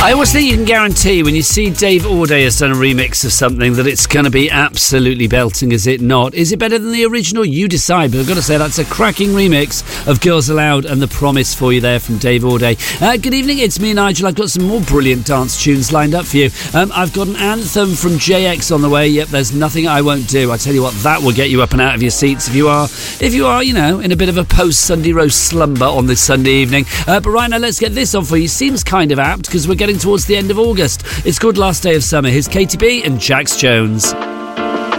I always think you can guarantee when you see Dave Auday has done a remix of something that it's going to be absolutely belting, is it not? Is it better than the original? You decide, but I've got to say that's a cracking remix of Girls Aloud and The Promise for you there from Dave Auday. Good evening, it's me, Nigel. I've got some more brilliant dance tunes lined up for you. I've got an anthem from JX on the way. Yep, There's Nothing I Won't Do. I tell you what, that will get you up and out of your seats if you are, you know, in a bit of a post-Sunday roast slumber on this Sunday evening. But right now, let's get this on for you. Seems kind of apt because we're getting towards the end of August. It's called Last Day of Summer. Here's Katy B and Jax Jones.